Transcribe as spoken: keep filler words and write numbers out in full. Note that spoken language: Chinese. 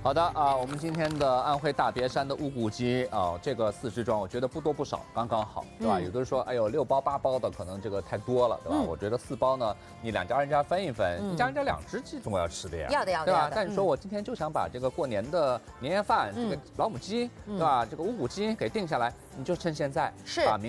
好的啊，我们今天的安徽大别山的乌骨鸡啊，这个四只装，我觉得不多不少，刚刚好，对吧？嗯、有的人说，哎呦，六包八包的可能这个太多了，对吧？嗯、我觉得四包呢，你两家人家分一分，嗯、一家人家两只鸡总要吃的呀， 要的要的， 对吧？但你说我今天就想把这个过年的年夜饭，这个老母鸡，对吧？这个乌骨鸡给定下来，你就趁现在是把明。